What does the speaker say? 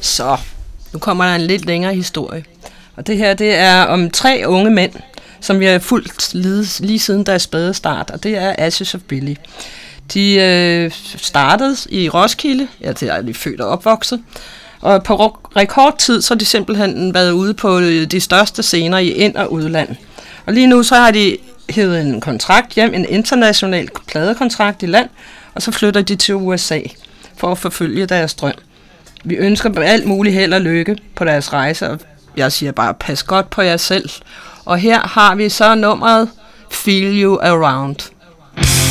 Så, nu kommer der en lidt længere historie. Og det her, det er om 3 unge mænd, som vi har fulgt lige siden deres spæde start, og det er Ashes of Billy. De startede i Roskilde, ja, det er de født og opvokset, og på rekordtid, så har de simpelthen været ude på de største scener i ind- og udland. Og lige nu, så har de hævet en kontrakt hjem, en international pladekontrakt i land, og så flytter de til USA for at forfølge deres drøm. Vi ønsker dem alt muligt held og lykke på deres rejse, og jeg siger bare, pas godt på jer selv. Og her har vi så nummeret Feel You Around.